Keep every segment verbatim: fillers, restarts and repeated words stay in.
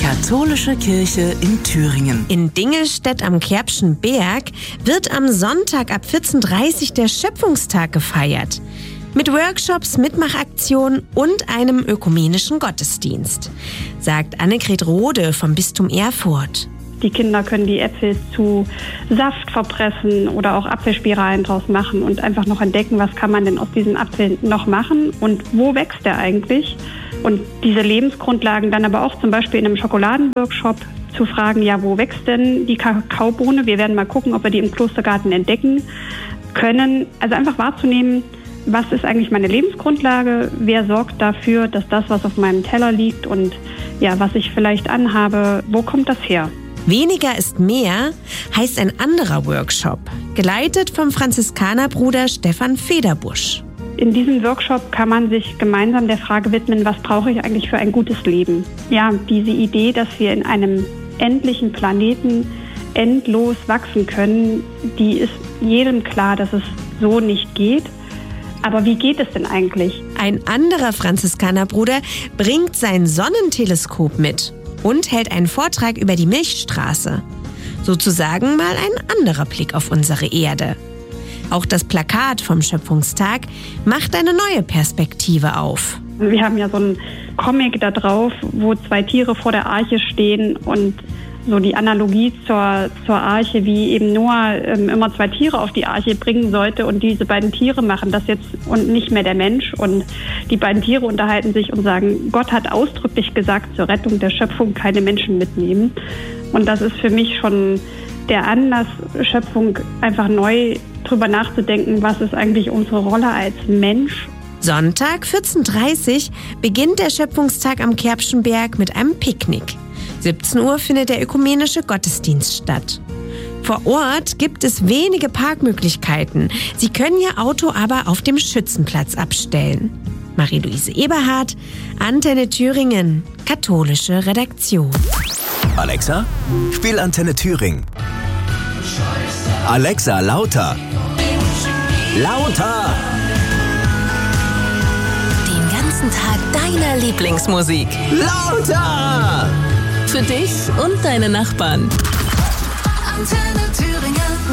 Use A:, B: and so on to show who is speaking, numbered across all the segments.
A: Katholische Kirche in Thüringen.
B: In Dingelstedt am Kerbschen Berg wird am Sonntag ab vierzehn Uhr dreißig der Schöpfungstag gefeiert. Mit Workshops, Mitmachaktionen und einem ökumenischen Gottesdienst, sagt Annegret Rode vom Bistum Erfurt.
C: Die Kinder können die Äpfel zu Saft verpressen oder auch Apfelspiralen draus machen und einfach noch entdecken, was kann man denn aus diesen Apfeln noch machen und wo wächst der eigentlich. Und diese Lebensgrundlagen dann aber auch zum Beispiel in einem Schokoladenworkshop zu fragen, ja, wo wächst denn die Kakaobohne? Wir werden mal gucken, ob wir die im Klostergarten entdecken können. Also einfach wahrzunehmen, was ist eigentlich meine Lebensgrundlage? Wer sorgt dafür, dass das, was auf meinem Teller liegt und ja, was ich vielleicht anhabe, wo kommt das her?
B: Weniger ist mehr heißt ein anderer Workshop, geleitet vom Franziskanerbruder Stefan Federbusch.
C: In diesem Workshop kann man sich gemeinsam der Frage widmen, was brauche ich eigentlich für ein gutes Leben? Ja, diese Idee, dass wir in einem endlichen Planeten endlos wachsen können, die ist jedem klar, dass es so nicht geht. Aber wie geht es denn eigentlich?
B: Ein anderer Franziskanerbruder bringt sein Sonnenteleskop mit und hält einen Vortrag über die Milchstraße. Sozusagen mal ein anderer Blick auf unsere Erde. Auch das Plakat vom Schöpfungstag macht eine neue Perspektive auf.
C: Wir haben ja so einen Comic da drauf, wo zwei Tiere vor der Arche stehen und so die Analogie zur, zur Arche, wie eben Noah ähm, immer zwei Tiere auf die Arche bringen sollte und diese beiden Tiere machen das jetzt und nicht mehr der Mensch. Und die beiden Tiere unterhalten sich und sagen, Gott hat ausdrücklich gesagt, zur Rettung der Schöpfung keine Menschen mitnehmen. Und das ist für mich schon der Anlass, Schöpfung einfach neu drüber nachzudenken, was ist eigentlich unsere Rolle als Mensch.
B: Sonntag, vierzehn Uhr dreißig, beginnt der Schöpfungstag am Kerbschen Berg mit einem Picknick. siebzehn Uhr findet der ökumenische Gottesdienst statt. Vor Ort gibt es wenige Parkmöglichkeiten. Sie können Ihr Auto aber auf dem Schützenplatz abstellen. Marie-Louise Eberhardt, Antenne Thüringen, katholische Redaktion.
D: Alexa, spiel Antenne Thüringen. Alexa, lauter. Lauter.
E: Den ganzen Tag deiner Lieblingsmusik.
D: Lauter.
E: Für dich und deine Nachbarn.
F: Antenne Thüringen.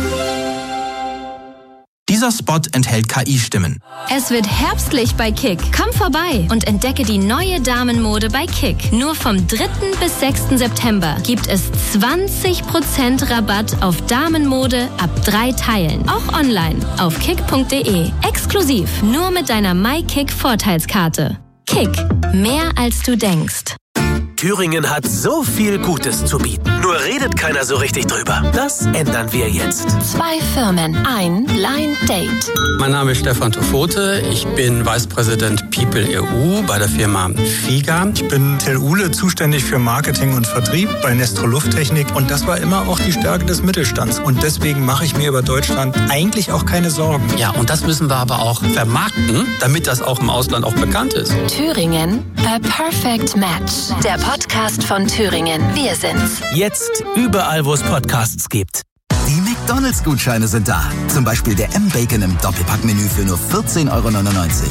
G: Dieser Spot enthält K I-Stimmen.
H: Es wird herbstlich bei Kick. Komm vorbei und entdecke die neue Damenmode bei Kick. Nur vom dritten bis sechsten September gibt es zwanzig Prozent Rabatt auf Damenmode ab drei Teilen. Auch online auf kick punkt de. Exklusiv nur mit deiner MyKick-Vorteilskarte. Kick. Mehr als du denkst.
D: Thüringen hat so viel Gutes zu bieten. Nur redet keiner so richtig drüber. Das ändern wir jetzt.
E: Zwei Firmen, ein Blind Date.
I: Mein Name ist Stefan Tofote. Ich bin Vice President People E U bei der Firma Figa.
J: Ich bin Till Uhle, zuständig für Marketing und Vertrieb bei Nestro Lufttechnik. Und das war immer auch die Stärke des Mittelstands. Und deswegen mache ich mir über Deutschland eigentlich auch keine Sorgen.
I: Ja, und das müssen wir aber auch vermarkten, damit das auch im Ausland auch bekannt ist.
E: Thüringen, a perfect match. Der Podcast von Thüringen. Wir sind's.
D: Jetzt überall, wo es Podcasts gibt. Die McDonalds-Gutscheine sind da. Zum Beispiel der M-Bacon im Doppelpackmenü für nur vierzehn Euro neunundneunzig.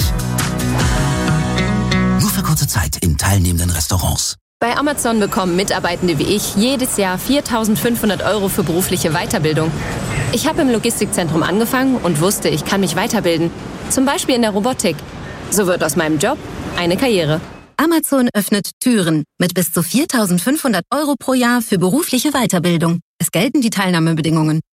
D: Nur für kurze Zeit in teilnehmenden Restaurants.
K: Bei Amazon bekommen Mitarbeitende wie ich jedes Jahr viertausendfünfhundert Euro für berufliche Weiterbildung. Ich habe im Logistikzentrum angefangen und wusste, ich kann mich weiterbilden. Zum Beispiel in der Robotik. So wird aus meinem Job eine Karriere.
L: Amazon öffnet Türen mit bis zu viertausendfünfhundert Euro pro Jahr für berufliche Weiterbildung. Es gelten die Teilnahmebedingungen.